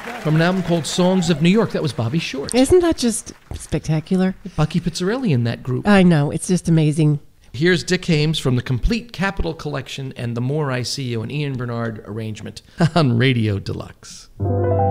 from an album called Songs of New York. That was Bobby Short. Isn't that just spectacular? Bucky Pizzarelli in that group. I know. It's just amazing. Here's Dick Haymes from the Complete Capital Collection and The More I See You, an Ian Bernard arrangement on Radio Deluxe.